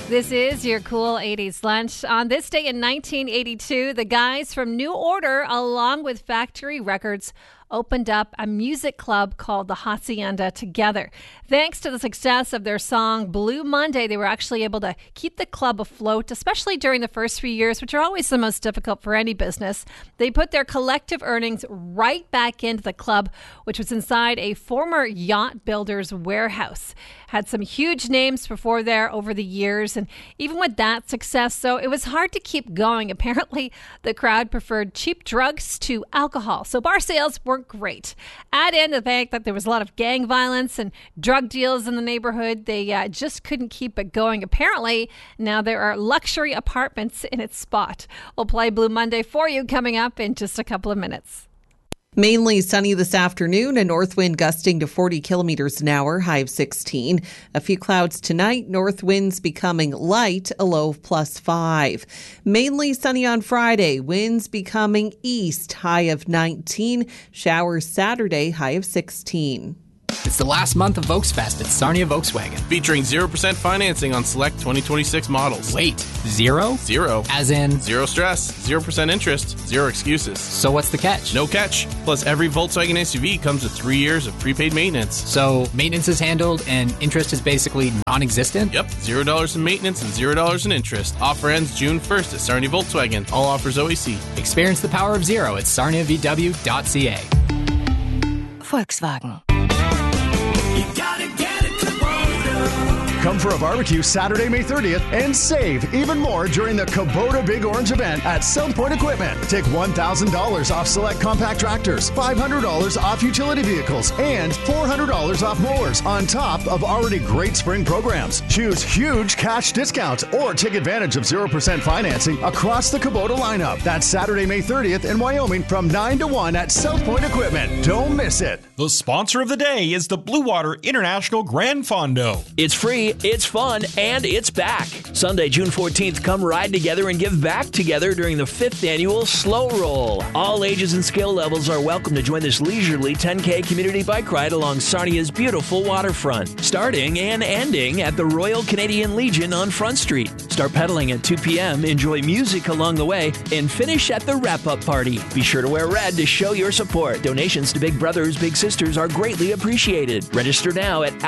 This is your cool 80s lunch. On this day in 1982, the guys from New Order, along with Factory Records, opened up a music club called the Hacienda together. Thanks to the success of their song Blue Monday, they were actually able to keep the club afloat, especially during the first few years, which are always the most difficult for any business. They put their collective earnings right back into the club, which was inside a former yacht builder's warehouse. Had some huge names before there over the years, and even with that success, so it was hard to keep going. Apparently, the crowd preferred cheap drugs to alcohol, so bar sales weren't great. Add in the fact that there was a lot of gang violence and drug deals in the neighborhood. They just couldn't keep it going. Apparently, now there are luxury apartments in its spot. We'll play Blue Monday for you coming up in just a couple of minutes. Mainly sunny this afternoon, a north wind gusting to 40 kilometers an hour, high of 16. A few clouds tonight, north winds becoming light, a low of +5. Mainly sunny on Friday, winds becoming east, high of 19. Showers Saturday, high of 16. It's the last month of Volksfest at Sarnia Volkswagen. Featuring 0% financing on select 2026 models. Wait, zero? Zero. As in? Zero stress, 0% interest, zero excuses. So what's the catch? No catch. Plus, every Volkswagen SUV comes with 3 years of prepaid maintenance. So maintenance is handled and interest is basically non-existent? Yep, $0 in maintenance and $0 in interest. Offer ends June 1st at Sarnia Volkswagen. All offers OAC. Experience the power of zero at sarniavw.ca. Volkswagen. Come for a barbecue Saturday, May 30th and save even more during the Kubota Big Orange event at South Point Equipment. Take $1,000 off select compact tractors, $500 off utility vehicles, and $400 off mowers on top of already great spring programs. Choose huge cash discounts or take advantage of 0% financing across the Kubota lineup. That's Saturday, May 30th in Wyoming from 9 to 1 at South Point Equipment. Don't miss it. The sponsor of the day is the Blue Water International Grand Fondo. It's free, it's fun, and it's back. Sunday, June 14th, come ride together and give back together during the 5th annual Slow Roll. All ages and skill levels are welcome to join this leisurely 10K community bike ride along Sarnia's beautiful waterfront, starting and ending at the Royal Canadian Legion on Front Street. Start pedaling at 2 p.m., enjoy music along the way, and finish at the wrap-up party. Be sure to wear red to show your support. Donations to Big Brothers Big Sisters are greatly appreciated. Register now at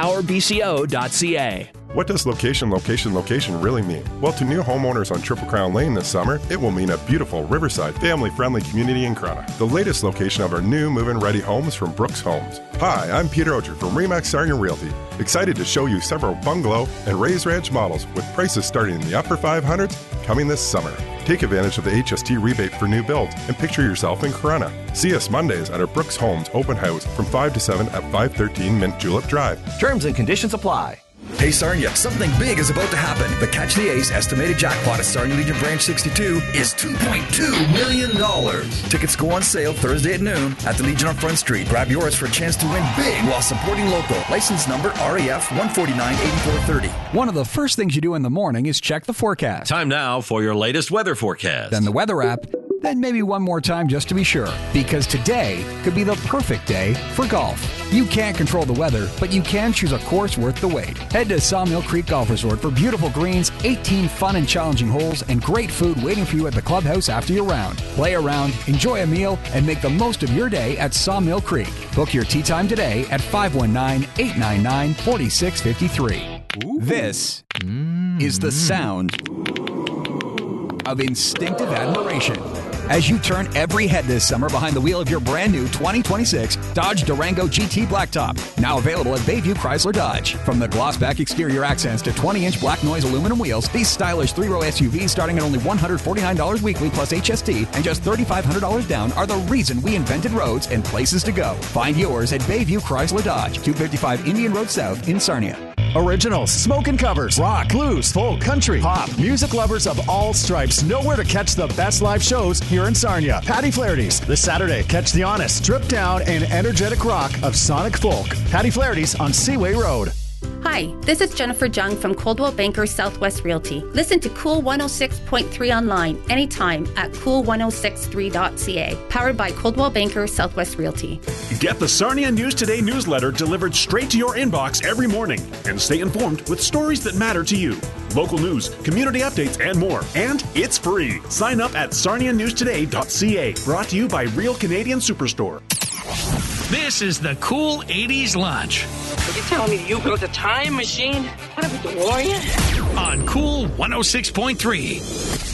ourbco.ca. What does location really mean? Well, to new homeowners on Triple Crown Lane this summer, it will mean a beautiful riverside, family-friendly community in Corunna. The latest location of our new move-in ready homes from Brooks Homes. Hi, I'm Peter Oger from Remax Sarnia Realty. Excited to show you several bungalow and raised ranch models with prices starting in the upper 500s coming this summer. Take advantage of the HST rebate for new builds and picture yourself in Corunna. See us Mondays at our Brooks Homes open house from 5 to 7 at 513 Mint Julep Drive. Terms and conditions apply. Hey Sarnia, something big is about to happen. The Catch the Ace estimated jackpot at Sarnia Legion Branch 62 is $2.2 million. Tickets go on sale Thursday at noon at the Legion on Front Street. Grab yours for a chance to win big while supporting local. License number RAF 1498430. One of the first things you do in the morning is check the forecast. Time now for your latest weather forecast. Then the weather app. Then maybe one more time just to be sure, because today could be the perfect day for golf. You can't control the weather, but you can choose a course worth the wait. Head to Sawmill Creek Golf Resort for beautiful greens, 18 fun and challenging holes, and great food waiting for you at the clubhouse after your round. Play around, enjoy a meal, and make the most of your day at Sawmill Creek. Book your tee time today at 519-899-4653. This is the sound of instinctive admiration as you turn every head this summer behind the wheel of your brand new 2026 Dodge Durango GT Blacktop. Now available at Bayview Chrysler Dodge. From the gloss-back exterior accents to 20-inch black noise aluminum wheels, these stylish 3-row SUVs starting at only $149 weekly plus HST and just $3,500 down are the reason we invented roads and places to go. Find yours at Bayview Chrysler Dodge, 255 Indian Road South in Sarnia. Originals, smoking covers, rock, blues, folk, country, pop, music lovers of all stripes know where to catch the best live shows here in Sarnia. Patty Flaherty's this Saturday. Catch the honest, stripped down, and energetic rock of Sonic Folk. Patty Flaherty's on Seaway Road. Hi, this is Jennifer Jung from Coldwell Banker Southwest Realty. Listen to Cool 106.3 online anytime at cool1063.ca. Powered by Coldwell Banker Southwest Realty. Get the Sarnia News Today newsletter delivered straight to your inbox every morning and stay informed with stories that matter to you. Local news, community updates, and more. And it's free. Sign up at sarnianewstoday.ca. Brought to you by Real Canadian Superstore. This is the Cool 80s Lunch. Are you telling me you built a time machine? What, a DeLorean? On Cool 106.3.